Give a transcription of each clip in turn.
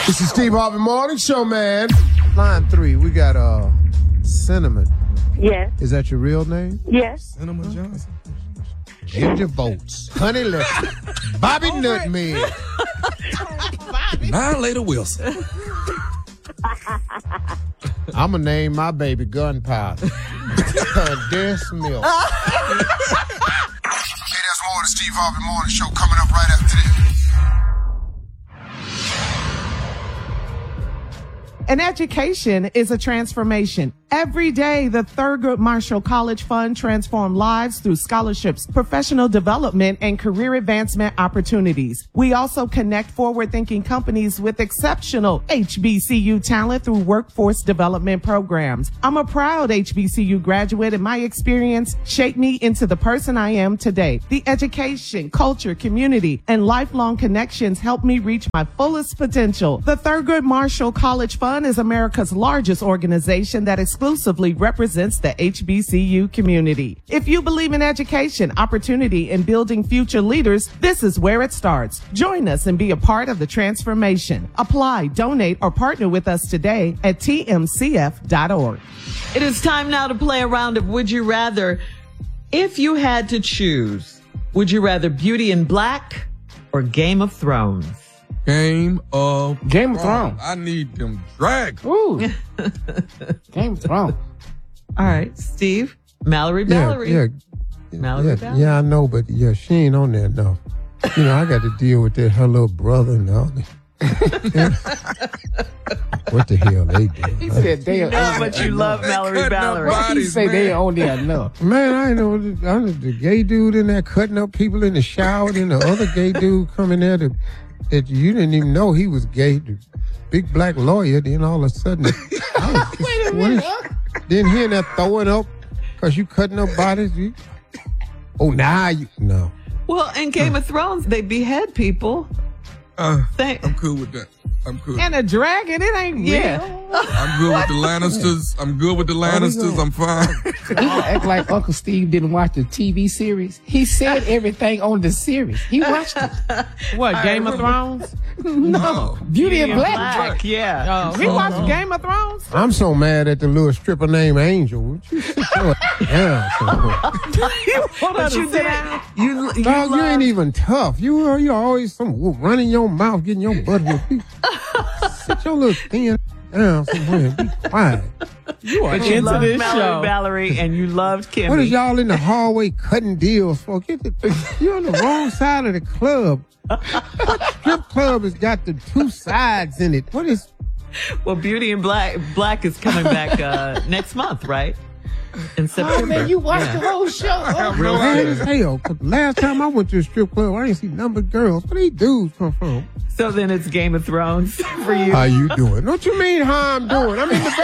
This is Steve Harvey Morning Show, man. Line 3, we got Cinnamon. Yes. Is that your real name? Yes. Cinnamon Johnson. Ginger Bolts, Honey Lecter, Bobby Nutmeg. Annihilator Wilson. I'm going to name my baby Gunpowder. Des Mills. Hey, that's more of the Steve Harvey Morning Show coming up right after this. An education is a transformation. Every day, the Thurgood Marshall College Fund transforms lives through scholarships, professional development, and career advancement opportunities. We also connect forward-thinking companies with exceptional HBCU talent through workforce development programs. I'm a proud HBCU graduate, and my experience shaped me into the person I am today. The education, culture, community, and lifelong connections helped me reach my fullest potential. The Thurgood Marshall College Fund is America's largest organization that exclusively represents the HBCU community. If you believe in education, opportunity, and building future leaders, this is where it starts. Join us and be a part of the transformation. Apply, donate, or partner with us today at tmcf.org. It is time now to play a round of Would You Rather. If you had to choose, would you rather Beauty and Black or Game of Thrones? Game of Thrones. I need them dragons. Ooh. Game of Thrones. All right, Steve. Mallory. Yeah, I know, but yeah, she ain't on there enough. You know, I got to deal with that, her little brother and all that. What the hell they do? He said they are. No, but you love Mallory Valerie. He say they are on there enough. Man, I know the gay dude in there cutting up people in the shower, and the other gay dude coming there that you didn't even know he was gay. The big black lawyer, then all of a sudden, Wait a minute. then he in there throwing up because you cutting up bodies. No. Well, in Game of Thrones, they behead people. I'm cool with that. I'm cool. And a dragon, it ain't real. I'm good with the Lannisters. I'm fine. You act like Uncle Steve didn't watch the TV series. He said everything on the series. He watched it. What, Game of Thrones? No. Beauty and Black. Yeah. He watched Game of Thrones? I'm so mad at the little stripper named Angel. Would you sit down somewhere? But you did. Dog, you ain't even tough. You're always running your mouth, getting your butt whooped. Sit your little thin down somewhere and be quiet. You are into loved this Mallory show. Valerie, and you loved Kimmy. What is y'all in the hallway cutting deals for? You're on the wrong side of the club. What strip club has got the two sides in it? What is? Well, Beauty and Black is coming back next month, right? In September. Oh, man, you watched the whole show. Real as hell. Cause last time I went to a strip club, I didn't see number of girls. Where these dudes come from? So then it's Game of Thrones for you. How you doing? What you mean how I'm doing? I'm in the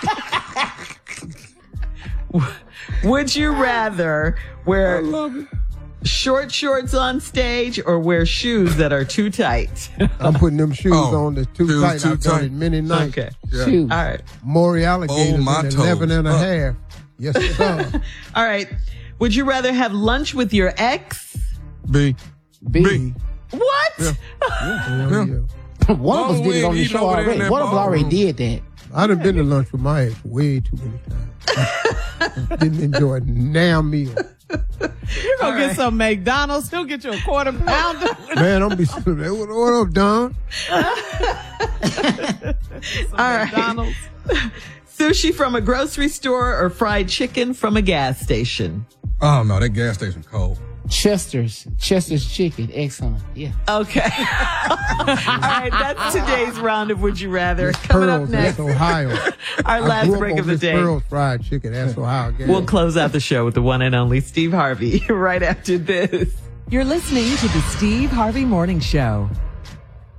back. Would you rather wear short shorts on stage or wear shoes that are too tight? I'm putting them shoes on that's too tight. I've done it many nights. Okay. Yeah. Shoes. All right. Maury alligators in 11 and a half. Yes, sir. All right. Would you rather have lunch with your ex? B. What? Yeah. One of us did it on the show already. One of us already did that. I done been to lunch with my ex way too many times. Didn't enjoy a damn meal. You're going to get some McDonald's. He'll get you a quarter pounder. Man, I'm be what up, Don? All right. McDonald's. Sushi from a grocery store or fried chicken from a gas station? Oh, no, that gas station cold. Chester's Chicken, Exxon. Yeah. Okay. All right, that's today's round of Would You Rather. Coming up Pearls, next, that's Ohio. our last break of the day. Pearls fried chicken, that's Ohio. We'll close out the show with the one and only Steve Harvey right after this. You're listening to the Steve Harvey Morning Show.